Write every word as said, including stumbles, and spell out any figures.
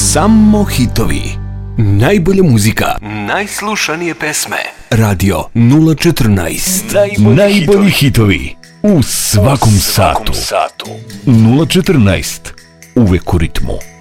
Samo hitovi. Najbolja muzika. Najslušanije pesme. Radio nula četrnaest. Najbolji, Najbolji hitovi. U svakom, u svakom satu. satu. nula četrnaest. Uvek u ritmu.